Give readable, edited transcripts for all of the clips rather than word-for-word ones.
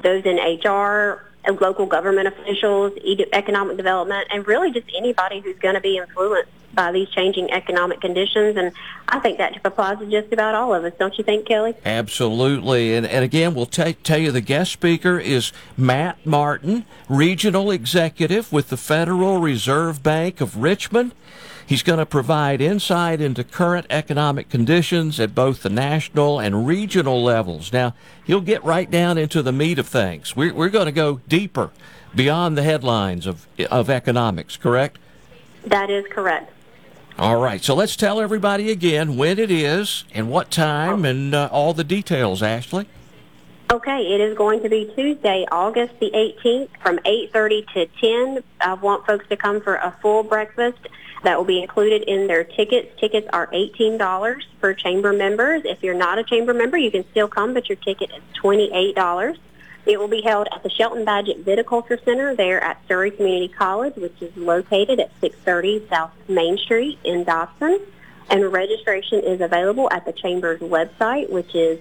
those in HR, local government officials, economic development, and really just anybody who's going to be influenced by these changing economic conditions. And I think that applies to just about all of us. Don't you think, Kelly? Absolutely. And again, we'll tell you the guest speaker is Matt Martin, Regional Executive with the Federal Reserve Bank of Richmond. He's going to provide insight into current economic conditions at both the national and regional levels. Now, he'll get right down into the meat of things. We're going to go deeper beyond the headlines of economics, correct? That is correct. All right, so let's tell everybody again when it is and what time and all the details, Ashley. Okay, it is going to be Tuesday, August the 18th from 8:30 to 10. I want folks to come for a full breakfast. That will be included in their tickets. Tickets are $18 for chamber members. If you're not a chamber member, you can still come, but your ticket is $28. It will be held at the Shelton Badgett Viticulture Center there at Surrey Community College, which is located at 630 South Main Street in Dobson. And registration is available at the Chamber's website, which is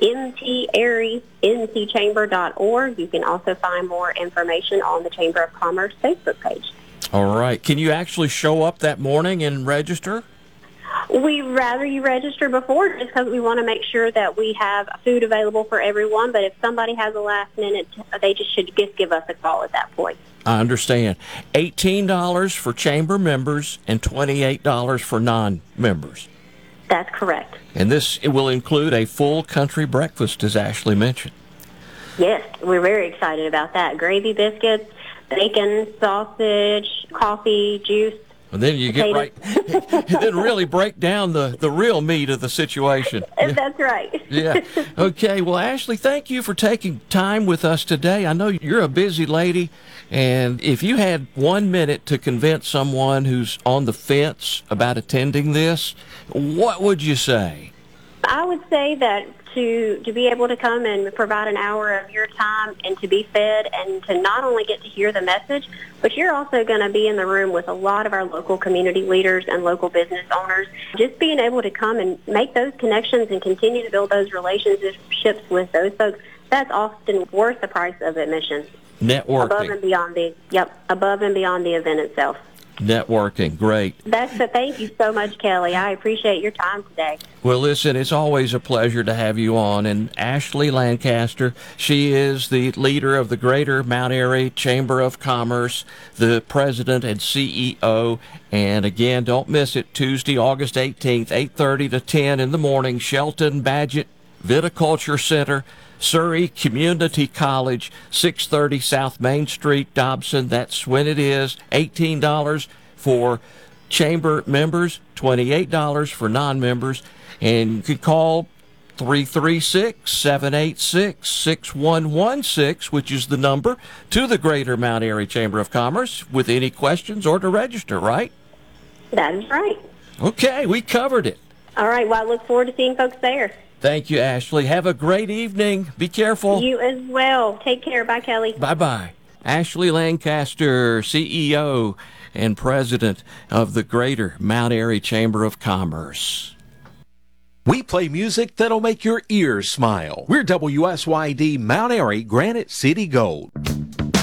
ntchamber.org. You can also find more information on the Chamber of Commerce Facebook page. All right. Can you actually show up that morning and register? We'd rather you register before just because we want to make sure that we have food available for everyone. But if somebody has a last minute, they should just give us a call at that point. I understand. $18 for chamber members and $28 for non-members. That's correct. And it will include a full country breakfast, as Ashley mentioned. Yes, we're very excited about that. Gravy, biscuits, bacon, sausage, coffee, juice. And then you potatoes. get right, and then really break down the real meat of the situation. That's right. Yeah. Okay. Well, Ashley, thank you for taking time with us today. I know you're a busy lady, and if you had 1 minute to convince someone who's on the fence about attending this, what would you say? I would say that to be able to come and provide an hour of your time and to be fed and to not only get to hear the message, but you're also going to be in the room with a lot of our local community leaders and local business owners. Just being able to come and make those connections and continue to build those relationships with those folks, that's often worth the price of admission. Networking. Above and beyond the event itself. Networking, great. Thank you so much, Kelly. I appreciate your time today. Well, listen, it's always a pleasure to have you on. And Ashley Lancaster, she is the leader of the Greater Mount Airy Chamber of Commerce, the president and CEO. And again, don't miss it, Tuesday, August 18th, 8:30 to 10 in the morning, Shelton Badgett Viticulture Center, Surrey Community College, 630 South Main Street, Dobson. That's when it is. $18 for chamber members, $28 for non-members. And you can call 336-786-6116, which is the number to the Greater Mount Airy Chamber of Commerce with any questions or to register, right? That is right. Okay, we covered it. All right, well, I look forward to seeing folks there. Thank you, Ashley. Have a great evening. Be careful. You as well. Take care. Bye, Kelly. Bye-bye. Ashley Lancaster, CEO and president of the Greater Mount Airy Chamber of Commerce. We play music that'll make your ears smile. We're WSYD Mount Airy Granite City Gold.